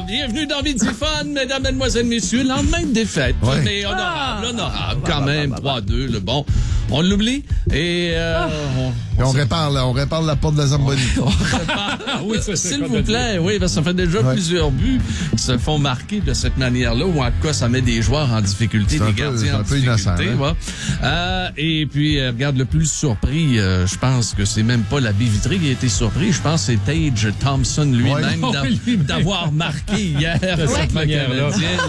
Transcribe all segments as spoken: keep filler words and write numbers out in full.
bienvenue dans Midi Fun, mesdames, mesdemoiselles, messieurs. Lendemain de défaite, ouais. mais honorable, ah, honorable, quand bah, même, bah, bah, trois deux, le bon. On l'oublie et euh, ah. on, on, on répare là, on répare la porte de la Zamboni. On répare, oui, s'il vous plaît, oui, parce que ça fait déjà ouais. plusieurs buts qui se font marquer de cette manière-là, ou en tout cas, ça met des joueurs en difficulté, des gardiens en difficulté. Innocent, hein? ouais. euh, et puis, euh, regarde, le plus surpris, euh, je pense que c'est même pas la baie vitrée qui a été surpris, je pense que c'est Tage Thompson lui-même ouais. d'av- lui d'avoir marqué hier de cette manière-là.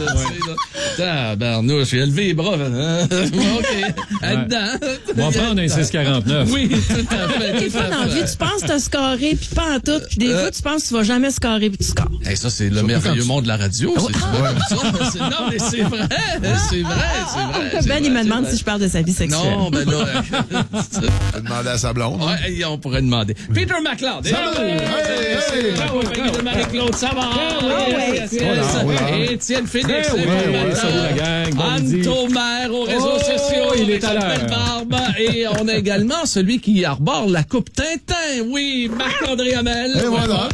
Tabarnouche, j'ai levé les bras. OK, dedans. On va prendre un six quarante-neuf. Oui, tout à fait. Des fois, dans la vie, tu penses te scorer, puis pas en tout. Puis des fois, tu penses que tu vas jamais scorer, puis tu scores. Hey, ça, c'est le Surtout merveilleux monde de la radio. Oh, c'est ah. ça. C'est, non, mais c'est vrai. C'est vrai, c'est vrai. Ben, il me demande vrai. si je parle de sa vie sexuelle. Non, ben là... On peut demander à sa blonde. Ouais, on pourrait demander. Peter McLeod. Salut! Hey, bravo, de Marie-Claude Savard. Étienne Phoenix. Salut la gang. Anne Thomer aux réseaux sociaux. Il est à l'heure. Barbe. Et on a également celui qui arbore la coupe Tintin. Oui, Marc-André Hamel. Et voilà.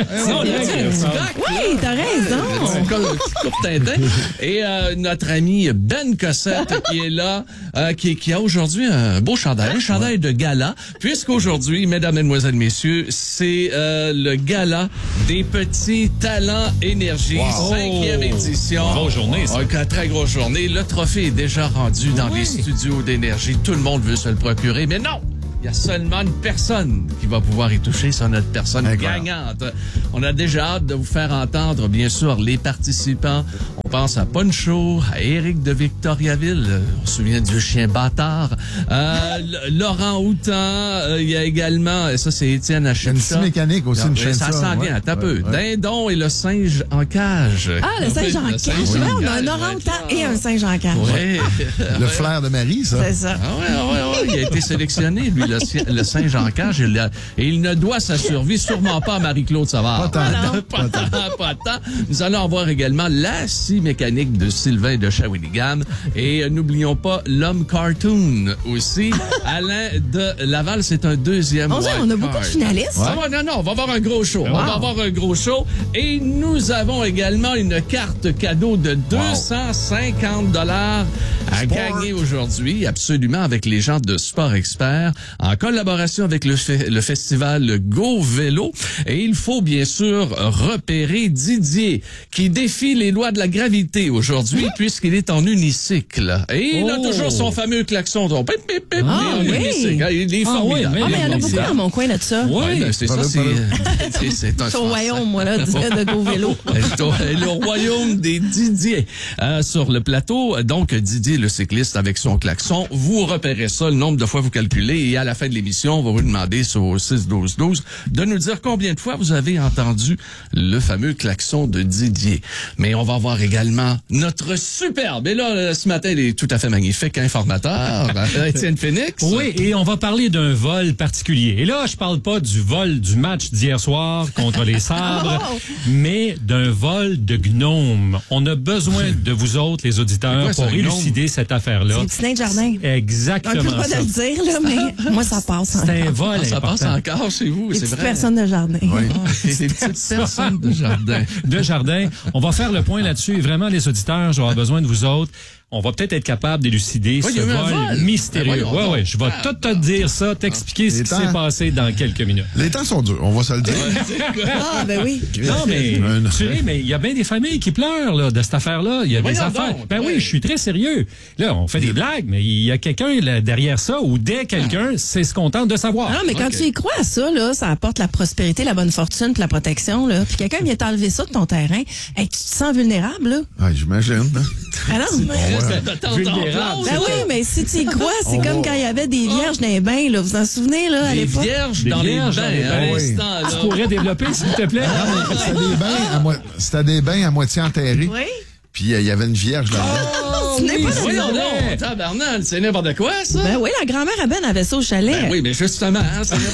Oui, t'as raison. Coupe Tintin. Et euh, notre ami Ben Cossette qui est là, euh, qui, qui a aujourd'hui un beau chandail, un chandail de gala, puisqu'aujourd'hui, mesdames, mesdemoiselles, messieurs, c'est euh, le gala des petits talents énergie, wow. cinquième édition. Grosse journée, ça. Une très grosse journée. Le trophée est déjà rendu dans oui. les studios d'énergie. Tout le monde veut se le procurer, mais non! Il y a seulement une personne qui va pouvoir y toucher, c'est notre personne Incroyable. gagnante. On a déjà hâte de vous faire entendre, bien sûr, les participants. On pense à Poncho, à Éric de Victoriaville, on se souvient du chien bâtard, euh, Laurent Houtan, euh, il y a également, ça c'est Étienne Achepcha. Il y a une scie mécanique aussi, une chaîne. Ça s'en vient, t'as peu. Ouais. Dindon et le singe en cage. Ah, le singe en cage. Oui, on a un Laurent Houtan et un singe en cage. Oui. Le flair de Marie, ça. C'est ça. Ah ouais, ouais, ouais, il a été sélectionné, lui, le, le singe en cage, et, le, et il ne doit sa survie sûrement pas à Marie-Claude Savard. Pas tant. Pas tant, pas tant. Nous allons avoir également la scie mécanique de Sylvain de Shawinigan. Et euh, n'oublions pas l'homme cartoon aussi. Alain de Laval, c'est un deuxième. On, on a beaucoup de finalistes. Ouais. Ah, non, non, on va avoir un gros show. Wow. On va avoir un gros show. Et nous avons également une carte cadeau de deux cent cinquante dollars à Sport. gagner aujourd'hui, absolument, avec les gens de Sport Expert, en collaboration avec le, fe- le festival Go Vélo. Et il faut bien sûr repérer Didier, qui défie les lois de la gravité aujourd'hui, puisqu'il est en unicycle. Et il oh. a toujours son fameux klaxon. Donc, pip, pip, pip, ah, en oui. unicycle. Il est ah, formidable. Oui, ah, mais il y en a beaucoup dans mon coin là de ça. Oui, ben, c'est ça, c'est, c'est, c'est un Je suis au royaume, moi, là, de, de Go Vélo. Le royaume des Didier. Euh, sur le plateau, donc, Didier, le cycliste, avec son klaxon, vous repérez ça, le nombre de fois vous calculez, et à la fin de l'émission, on va vous demander sur six douze douze de nous dire combien de fois vous avez entendu le fameux klaxon de Didier. Mais on va voir également notre superbe, et là, ce matin, il est tout à fait magnifique, informateur, Étienne Phoenix. Oui, et on va parler d'un vol particulier. Et là, je parle pas du vol du match d'hier soir contre les Sabres, oh! mais d'un vol de gnomes. On a besoin de vous autres, les auditeurs, quoi, pour élucider cette affaire-là. C'est le petit nain de jardin. Exactement. On peut pas ça. le dire, là, mais moi, ça passe. C'est un vol ah, ça important. passe encore chez vous, les c'est petites vrai. personnes de jardin. Oui. Des petites personnes de jardin. De jardin. On va faire le point là-dessus. Et vraiment, les auditeurs, j'aurai besoin de vous autres. On va peut-être être capable d'élucider oui, ce vol, vol mystérieux. Oui, oui, je vais ah, tout te dire ça, t'expliquer ce qui temps, s'est passé dans quelques minutes. Les temps sont durs, on va se le dire. Ah, ben oui. Non, mais tu sais, mais il y a bien des familles qui pleurent là, de cette affaire-là. Il y a oui, des non, affaires. Non, ben oui, oui, je suis très sérieux. Là, on fait des blagues, mais il y a quelqu'un là, derrière ça ou dès quelqu'un, c'est ce qu'on tente de savoir. Non, mais quand okay. tu y crois à ça, là, ça apporte la prospérité, la bonne fortune, puis la protection. Là. Puis quelqu'un vient t'enlever ça de ton terrain. Hey, tu te sens vulnérable, là? Ah, j'imagine. Ah non, mais... Ben oui, mais si tu y crois, c'est on comme va... quand il y avait des vierges dans les bains, là. Vous en souvenez, là, à des l'époque? Vierges dans des les vierges bains, dans les bains, à oui. l'instant, là. Tu pourrais développer, s'il te plaît? Ah, non, c'était des bains à, mo... c'était des bains à moitié enterrés. Oui. Puis il euh, y avait une vierge là-dedans. Oh, ce n'est oui, pas oui, non, non, tabarnak, c'est n'importe quoi, ça? Ben oui, la grand-mère à Ben avait ça au chalet. Ben oui, mais justement, hein, c'est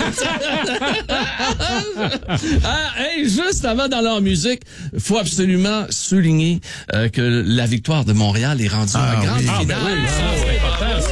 ah, hey, juste avant dans leur musique, faut absolument souligner euh, que la victoire de Montréal est rendue ah, en grande oui. finale. Ah, ben oui, ça, c'est important, ça.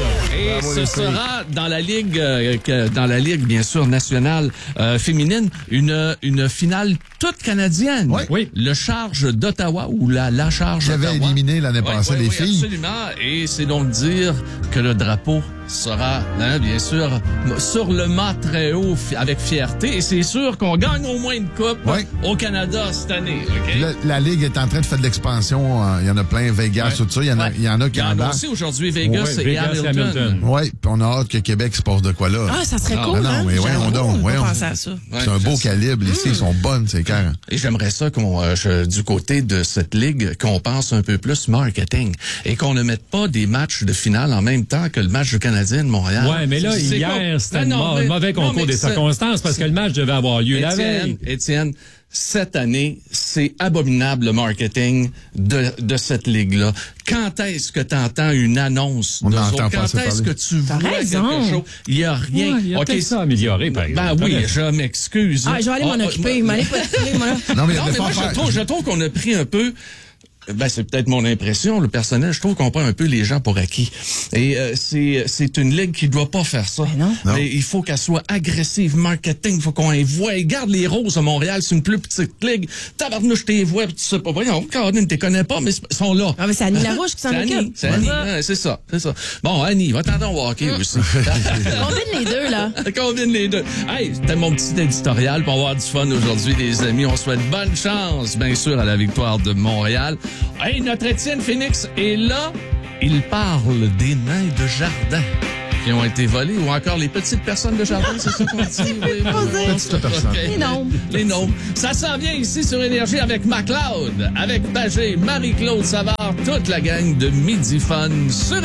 Et Bravo, ce les filles. sera dans la ligue, euh, que, dans la ligue bien sûr nationale euh, féminine, une une finale toute canadienne. Oui. Oui. Le Charge d'Ottawa ou la la Charge Qui avait d'Ottawa. éliminé l'année Oui, passée oui, les oui, filles. Absolument. Et c'est donc dire que le drapeau sera, hein, bien sûr, sur le mât très haut fi- avec fierté. Et c'est sûr qu'on gagne au moins une coupe Oui. au Canada cette année. OK? La, la Ligue est en train de faire de l'expansion. euh, Il y en a plein, Vegas, Ouais. tout ça. Il y en a, Ouais. il y en a qui Il y a en ont. annoncé aujourd'hui Vegas, Ouais, et, Vegas et Hamilton. Hamilton. Oui, puis on a hâte que Québec se passe de quoi là. Ah, ça serait Ah, cool, non, hein? mais voyons J'avoue, donc, on va voyons. penser à ça. Ouais, C'est un je beau sais. calibre. Les filles sont bonnes, c'est clair. Et j'aimerais ça qu'on, euh, je- du côté de cette ligue, qu'on pense un peu plus marketing et qu'on ne mette pas des matchs de finale en même temps que le match du Canadien de Montréal. Ouais, mais là, C'est- c'est hier, quoi? c'était un Non, non, mais- mauvais non, concours mais des c'est- circonstances parce que le match devait avoir lieu la veille. Étienne, Étienne, cette année, c'est abominable le marketing de, de cette ligue-là. Quand est-ce que tu entends une annonce On de n'entend autres? pas Quand assez est-ce parler. que tu T'as vois raison. quelque chose? Il n'y a rien. Ouais, il y a OK, peut-être ça à améliorer, par Ben exemple. oui, T'as je m'excuse. Ah, je vais aller m'en Ah, occuper. ah, M'aller pas te moi, là. Non, mais il y a Non, des mais moi, faire- je trouve, je trouve qu'on a pris un peu... Ben, c'est peut-être mon impression, le personnel. Je trouve qu'on prend un peu les gens pour acquis. Et euh, c'est c'est une ligue qui doit pas faire ça. Ben non. Non. Mais il faut qu'elle soit agressive, marketing. Il faut qu'on les voie. Garde les Roses à Montréal, c'est une plus petite ligue. Tabarnouche, t'es vois, tu sais pas. Voyons, Caroline, t'es connais pas, mais ils sont là. Ah, mais c'est Annie Larouche qui s'en C'est Annie, occupe. c'est Annie. Ouais, c'est ça, c'est ça. Bon, Annie, va t'entendre au hockey aussi. Combine les deux, là. Combine les deux. Hey, c'était mon petit éditorial pour avoir du fun aujourd'hui, les amis. On souhaite bonne chance, bien sûr, à la victoire de Montréal. Hey, notre Étienne Phoenix est là. Il parle des nains de jardin qui ont été volés ou encore les petites personnes de jardin, c'est ça qu'on dit? Oui, oui, oui. Petites personnes. OK. Les gnomes. Les gnomes. Ça s'en vient ici sur Énergie avec MacLeod, avec Bagé, Marie-Claude Savard, toute la gang de Midi Fun sur